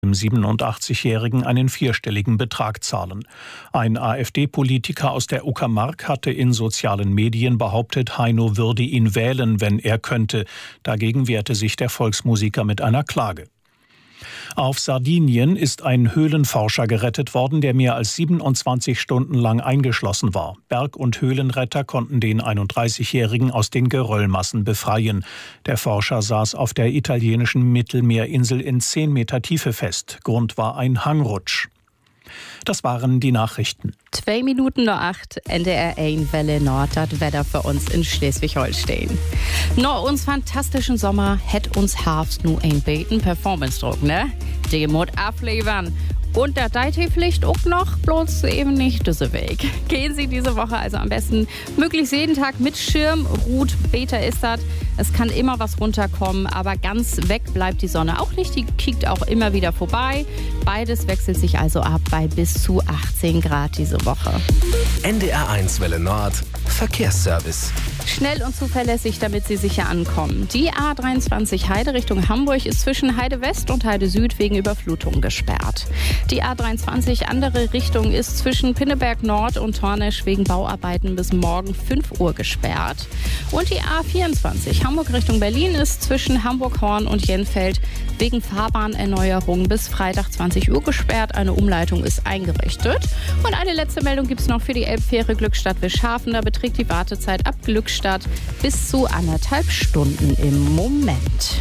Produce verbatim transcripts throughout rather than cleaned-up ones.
dem siebenundachtzigjährigen einen vierstelligen Betrag zahlen. Ein AfD-Politiker aus der Uckermark hatte in sozialen Medien behauptet, Heino würde ihn wählen, wenn er könnte. Dagegen wehrte sich der Volksmusiker mit einer Klage. Auf Sardinien ist ein Höhlenforscher gerettet worden, der mehr als siebenundzwanzig Stunden lang eingeschlossen war. Berg- und Höhlenretter konnten den einunddreißigjährigen aus den Geröllmassen befreien. Der Forscher saß auf der italienischen Mittelmeerinsel in zehn Meter Tiefe fest. Grund war ein Hangrutsch. Das waren die Nachrichten. Zwei Minuten nach acht, N D R eins Welle Nord, das Wetter für uns in Schleswig-Holstein. Nach uns fantastischen Sommer hätt uns Herbst nu ein beten Performance-Druck, ne? Die muss abliefern. Und der Deite-Pflicht auch noch, bloß eben nicht diese Weg. Gehen Sie diese Woche also am besten möglichst jeden Tag mit Schirm. Ruht, Beta ist das. Es kann immer was runterkommen, aber ganz weg bleibt die Sonne auch nicht. Die kickt auch immer wieder vorbei. Beides wechselt sich also ab bei bis zu achtzehn Grad diese Woche. N D R eins Welle Nord, Verkehrsservice. Schnell und zuverlässig, damit Sie sicher ankommen. Die A dreiundzwanzig Heide Richtung Hamburg ist zwischen Heide West und Heide Süd wegen Überflutung gesperrt. Die A dreiundzwanzig andere Richtung ist zwischen Pinneberg Nord und Tornesch wegen Bauarbeiten bis morgen fünf Uhr gesperrt. Und die A vierundzwanzig Hamburg Richtung Berlin ist zwischen Hamburg-Horn und Jenfeld wegen Fahrbahnerneuerung bis Freitag zwanzig Uhr gesperrt. Eine Umleitung ist eingerichtet. Und eine letzte Meldung gibt es noch für die Elbfähre Glückstadt-Wischhafen. Da beträgt die Wartezeit ab Glückstadt bis zu anderthalb Stunden im Moment.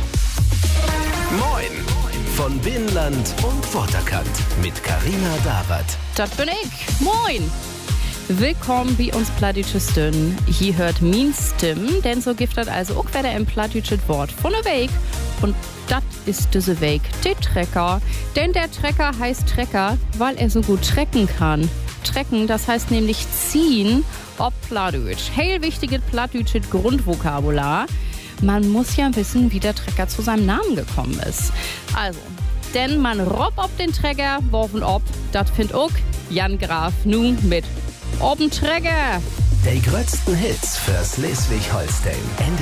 Moin von Binnenland und Waterkant mit Carina Dawat. Das bin ich. Moin. Willkommen bei uns Plattdütsches Dünn. Hier hört min Stimm, denn so giftet also auch wieder ein plattdütsches Wort von der Weg. Und das ist diese Weg, der Trecker. Denn der Trecker heißt Trecker, weil er so gut trecken kann. Trecken, das heißt nämlich ziehen, ob Plattdütsch. Heel wichtiges plattdütsches Grundvokabular. Man muss ja wissen, wie der Trecker zu seinem Namen gekommen ist. Also, denn man robb ob den Trecker, worfen ob, das find auch Jan Graf nun mit ob'n Trecker. Die größten Hits für Schleswig-Holstein.